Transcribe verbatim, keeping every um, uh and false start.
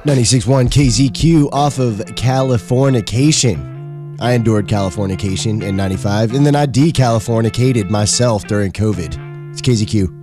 ninety-six point one K Z Q off of Californication. I endured Californication in ninety-five, and then I de-Californicated myself during COVID. It's K Z Q.